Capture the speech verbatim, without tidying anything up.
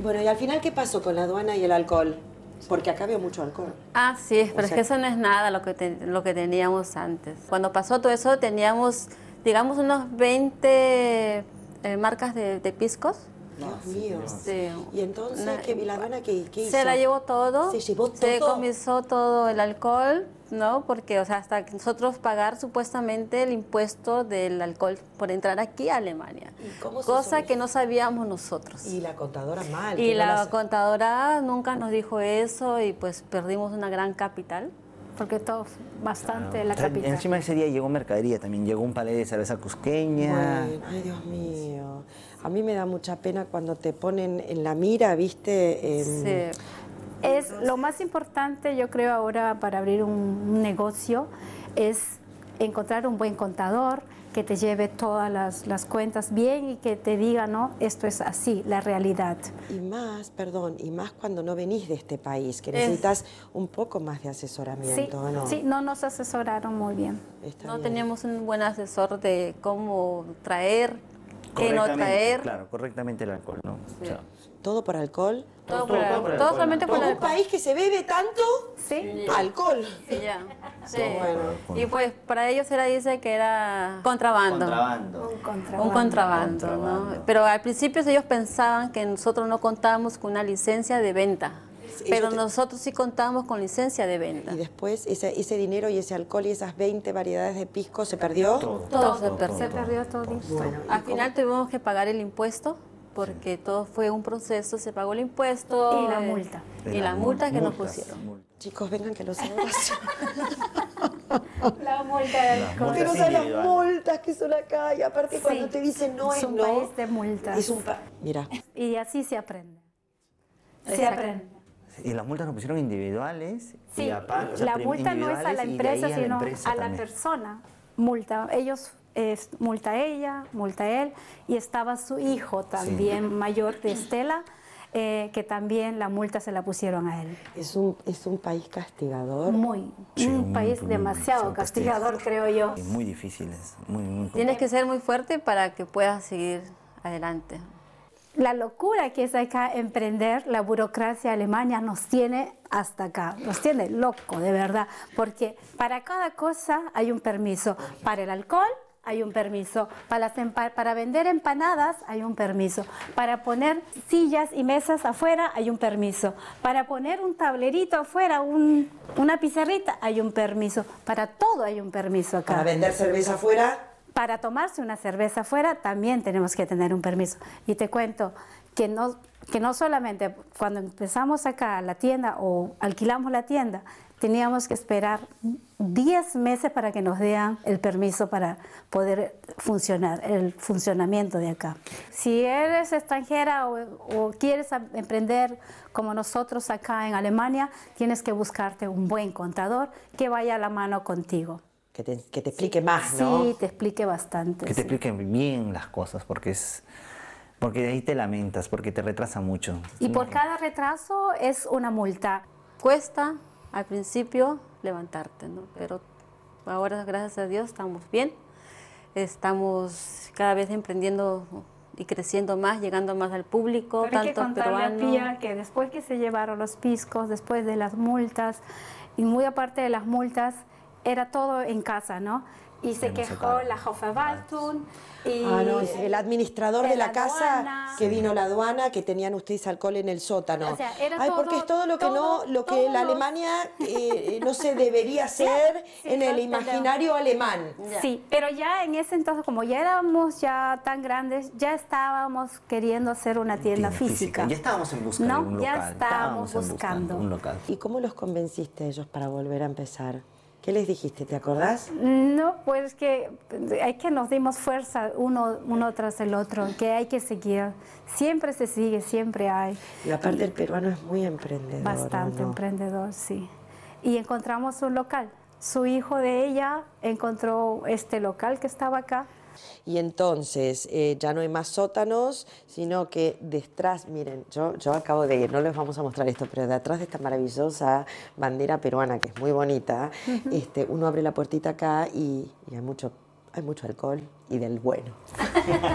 Bueno, y al final, ¿qué pasó con la aduana y el alcohol? Porque acá veo mucho alcohol. Ah, sí, pero O es sea- que eso no es nada lo que, te- lo que teníamos antes. Cuando pasó todo eso teníamos, digamos, unos veinte eh, marcas de, de piscos. Dios mío. Sí. Y entonces, Una- ¿qué, la aduana qué, qué hizo? Se la llevó todo. Se llevó Se todo. comisó todo el alcohol, ¿no? Porque, o sea, hasta que nosotros pagar supuestamente el impuesto del alcohol por entrar aquí a Alemania. ¿Y cómo se Cosa soluciona? que no sabíamos nosotros. Y la contadora mal. Y que no la las- contadora nunca nos dijo eso y pues perdimos una gran capital. Porque todo bastante la O sea, capital. encima ese día llegó mercadería también, llegó un palé de cerveza cusqueña. Bueno, ay, Dios mío. A mí me da mucha pena cuando te ponen en la mira, ¿viste? Em, Sí. Es lo más importante, yo creo, ahora para abrir un, un negocio es encontrar un buen contador que te lleve todas las, las cuentas bien y que te diga, no, esto es así, la realidad. Y más, perdón, y más cuando no venís de este país, que Es- necesitas un poco más de Sí, asesoramiento, ¿no? sí, no nos asesoraron muy bien. Está No bien. teníamos un buen asesor de cómo traer, qué no Correctamente, traer. Claro, correctamente el alcohol, ¿no? O sea, ¿Todo por alcohol? Todo, Todo- por el- todo por el todo alcohol. solamente por ¿Por el un alcohol. país que se bebe tanto? Sí, Alcohol. Sí, ya. Sí. Bueno. Y pues para ellos era, dice que era contrabando. contrabando. un contrabando. Un contrabando, Contrabando. ¿no? Pero al principio ellos pensaban que nosotros no contábamos con una licencia de venta. Sí, Pero ellos te- nosotros sí contábamos con licencia de venta. Y después ese, ese dinero y ese alcohol y esas veinte variedades de pisco se perdió. Todo. Todo se perdió. Se perdió todo. Al final tuvimos que pagar el impuesto porque todo fue un proceso, se pagó el impuesto. Y la eh, multa. Y la multa que nos multas, pusieron. multas. Chicos, vengan que los abrazo. La multa del alcohol. Porque no Multas saben las individuales. multas que son acá. Y aparte Sí. cuando te dicen no Es es un no. país de multas. Es un pa- Mira, Y así se aprende. Se Exacto. aprende. Y las multas nos pusieron individuales. Sí, y aparte, o sea, la prim- multa no es a la individuales y de empresa, ahí sino empresa a la también. persona. Multa, ellos es multa a ella, multa a él, y estaba su hijo también mayor de Estela, eh, que también la multa se la pusieron a él. es un, es un país castigador. Muy, Sí, un muy- país muy- demasiado muy castigador, creo yo. Y muy difíciles, muy, muy Tienes que ser muy fuerte para que puedas seguir adelante. La locura que es acá emprender, la burocracia alemana nos tiene hasta acá, nos tiene loco, de verdad, porque para cada cosa hay un permiso. Para el alcohol hay un permiso, para, las empa- para vender empanadas hay un permiso, para poner sillas y mesas afuera hay un permiso, para poner un tablerito afuera, un- una pizarrita hay un permiso, para todo hay un permiso acá. Para vender cerveza afuera. Para tomarse una cerveza afuera también tenemos que tener un permiso. Y te cuento que no, que no solamente cuando empezamos acá la tienda o alquilamos la tienda, teníamos que esperar diez meses para que nos den el permiso para poder funcionar, el funcionamiento de acá. Si eres extranjera o, o quieres a- emprender como nosotros acá en Alemania, tienes que buscarte un buen contador que vaya a la mano contigo. Que te, que te explique más, ¿no? Sí, te explique bastante. Que te sí. expliquen bien las cosas, porque es porque de ahí te lamentas, porque te retrasa mucho. Y por cada retraso es una multa. Cuesta al principio levantarte, ¿no? Pero ahora, gracias a Dios, estamos bien. Estamos cada vez emprendiendo y creciendo más, llegando más al público, Pero hay que tanto contarle a peruano. Pía que después que se llevaron los piscos, después de las multas, y muy aparte de las multas, era todo en casa, ¿no? Y se Ya no quejó sacaron. la Hofverwaltung y Ah, no, es el administrador de de la, la casa aduana. que vino la aduana, que tenían ustedes alcohol en el sótano. O sea, era Ay, todo- porque es todo lo que todo- no, lo que todos la los- Alemania eh, no se debería hacer sí, en no, el pero- imaginario alemán. Sí, pero ya en ese entonces, como ya éramos ya tan grandes, ya estábamos queriendo hacer una tienda Tienda física. Ya estábamos en busca No, de un local. ya estábamos en busca buscando. de un local. ¿Y cómo los convenciste a ellos para volver a empezar? ¿Qué les dijiste? ¿Te acordás? No, pues que hay que nos dimos fuerza uno, uno tras el otro, que hay que seguir. Siempre se sigue, siempre hay. Y aparte el peruano es muy emprendedor. Bastante ¿no? emprendedor, sí. Y encontramos un local. Su hijo de ella encontró este local que estaba acá. Y entonces eh, ya no hay más sótanos, sino que detrás, miren, yo, yo acabo de ir, no les vamos a mostrar esto, pero detrás de esta maravillosa bandera peruana, que es muy bonita, este, uno abre la puertita acá y, y hay mucho, hay mucho alcohol y del bueno.